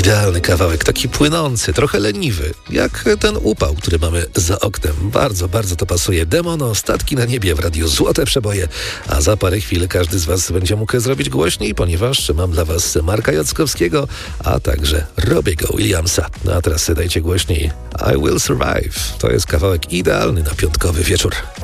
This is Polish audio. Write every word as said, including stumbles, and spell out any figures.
Idealny kawałek, taki płynący, trochę leniwy, jak ten upał, który mamy za oknem. Bardzo, bardzo to pasuje. Demono, statki na niebie w radiu Złote Przeboje, a za parę chwil każdy z was będzie mógł zrobić głośniej, ponieważ mam dla was Marka Jackowskiego, a także Robiego Williamsa. No a teraz dajcie głośniej I Will Survive. To jest kawałek idealny na piątkowy wieczór.